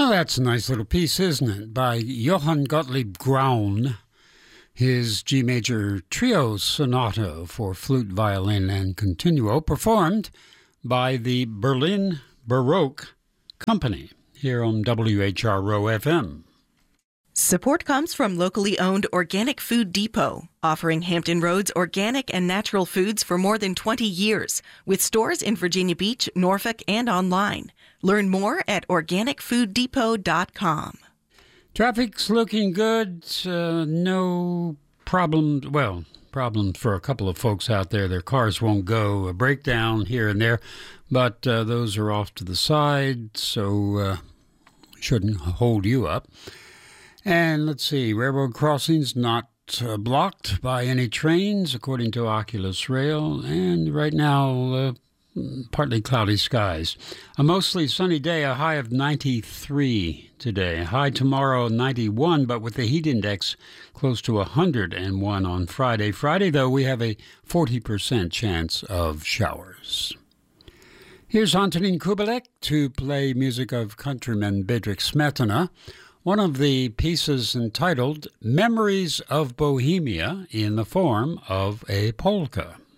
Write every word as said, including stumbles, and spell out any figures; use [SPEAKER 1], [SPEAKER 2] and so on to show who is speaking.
[SPEAKER 1] that's a nice little piece, isn't it? By Johann Gottlieb Graun, his G major trio sonata for flute, violin, and continuo, performed by the Berlin Baroque Company here on W H R O F M.
[SPEAKER 2] Support comes from locally owned Organic Food Depot, offering Hampton Roads organic and natural foods for more than twenty years, with stores in Virginia Beach, Norfolk, and online. Learn more at organic food depot dot com.
[SPEAKER 1] Traffic's looking good. Uh, no problems. Well, problems for a couple of folks out there. Their cars won't go. A breakdown here and there, but uh, those are off to the side, so uh, shouldn't hold you up. And let's see, railroad crossings not uh, blocked by any trains, according to Oculus Rail. And right now, uh, partly cloudy skies. A mostly sunny day, a high of ninety-three today. High tomorrow, ninety-one, but with the heat index close to one hundred one on Friday. Friday, though, we have a forty percent chance of showers. Here's Antonin Kubelik to play music of countryman Bedřich Smetana. One of the pieces entitled Memories of Bohemia in the form of a polka.